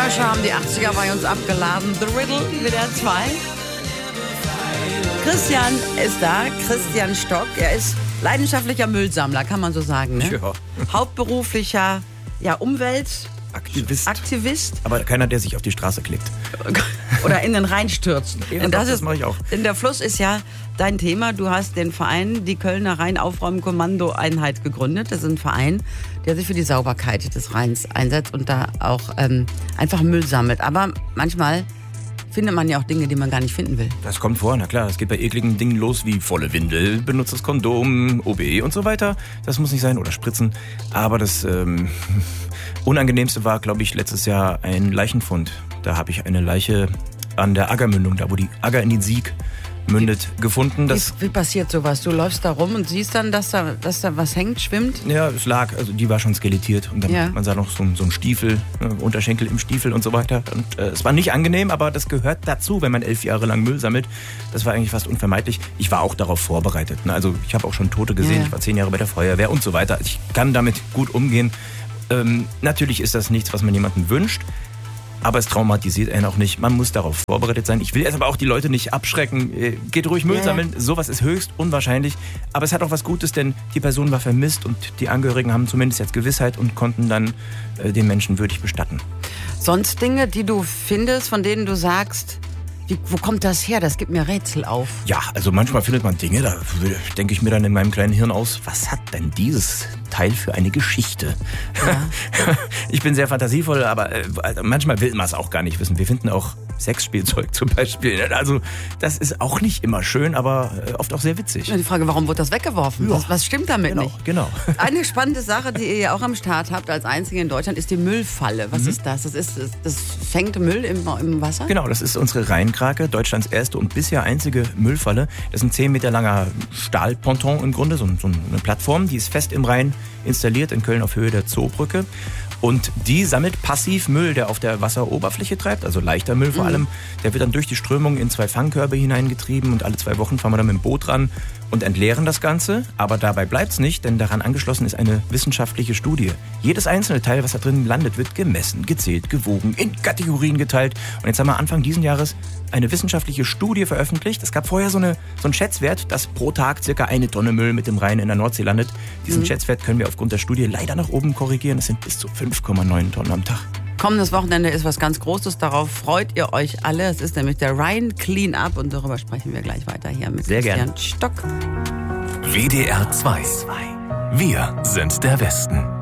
Pressure haben die 80er bei uns abgeladen. The Riddle, WDR 2. Christian ist da, Christian Stock. Er ist leidenschaftlicher Müllsammler, kann man so sagen. Ne? Ja. Hauptberuflicher Aktivist. Aber keiner, der sich auf die Straße klickt. Oder in den Rhein stürzt. Ja, das mache ich auch. Denn der Fluss ist ja dein Thema. Du hast den Verein, die Kölner Rheinaufräumkommando-Einheit gegründet. Das ist ein Verein, der sich für die Sauberkeit des Rheins einsetzt und da auch einfach Müll sammelt. Aber manchmal findet man ja auch Dinge, die man gar nicht finden will. Das kommt vor, na klar. Es geht bei ekligen Dingen los wie volle Windel, benutztes Kondom, OB und so weiter. Das muss nicht sein. Oder Spritzen. Aber das Unangenehmste war, glaube ich, letztes Jahr ein Leichenfund. Da habe ich eine Leiche an der Aggermündung, da wo die Agger in den Sieg mündet, gefunden. Wie passiert sowas? Du läufst da rum und siehst dann, dass da was hängt, schwimmt? Ja, es lag, also die war schon skelettiert. Und dann man sah noch so einen Stiefel, Unterschenkel im Stiefel und so weiter. Und es war nicht angenehm, aber das gehört dazu, wenn man 11 Jahre lang Müll sammelt. Das war eigentlich fast unvermeidlich. Ich war auch darauf vorbereitet. Ne? Also ich habe auch schon Tote gesehen. Ja. Ich war 10 Jahre bei der Feuerwehr und so weiter. Ich kann damit gut umgehen. Natürlich ist das nichts, was man jemandem wünscht. Aber es traumatisiert einen auch nicht. Man muss darauf vorbereitet sein. Ich will jetzt aber auch die Leute nicht abschrecken. Geht ruhig Müll sammeln. Sowas ist höchst unwahrscheinlich. Aber es hat auch was Gutes, denn die Person war vermisst und die Angehörigen haben zumindest jetzt Gewissheit und konnten dann den Menschen würdig bestatten. Sonst Dinge, die du findest, von denen du sagst, wo kommt das her? Das gibt mir Rätsel auf. Ja, also manchmal findet man Dinge, da denke ich mir dann in meinem kleinen Hirn aus, was hat denn dieses Teil für eine Geschichte? Ja. Ich bin sehr fantasievoll, aber manchmal will man es auch gar nicht wissen. Wir finden auch Sexspielzeug zum Beispiel. Also das ist auch nicht immer schön, aber oft auch sehr witzig. Ja, die Frage, warum wird das weggeworfen? Ja. Was stimmt damit nicht? Genau. Eine spannende Sache, die ihr ja auch am Start habt als einzige in Deutschland, ist die Müllfalle. Was ist das? Das fängt Müll im Wasser? Genau, das ist unsere Rheinkrake, Deutschlands erste und bisher einzige Müllfalle. Das ist ein 10 Meter langer Stahlponton im Grunde, so eine Plattform, die ist fest im Rhein installiert in Köln auf Höhe der Zoobrücke. Und die sammelt passiv Müll, der auf der Wasseroberfläche treibt, also leichter Müll vor allem. Der wird dann durch die Strömung in 2 Fangkörbe hineingetrieben und alle 2 Wochen fahren wir dann mit dem Boot ran und entleeren das Ganze. Aber dabei bleibt's nicht, denn daran angeschlossen ist eine wissenschaftliche Studie. Jedes einzelne Teil, was da drin landet, wird gemessen, gezählt, gewogen, in Kategorien geteilt. Und jetzt haben wir Anfang diesen Jahres eine wissenschaftliche Studie veröffentlicht. Es gab vorher so einen Schätzwert, dass pro Tag circa 1 Tonne Müll mit dem Rhein in der Nordsee landet. Diesen Schätzwert können wir aufgrund der Studie leider nach oben korrigieren. Es sind bis zu 5,9 Tonnen am Tag. Kommendes Wochenende ist was ganz Großes. Darauf freut ihr euch alle. Es ist nämlich der Rhein Clean-Up und darüber sprechen wir gleich weiter hier mit Christian Stock. WDR 2. Wir sind der Westen.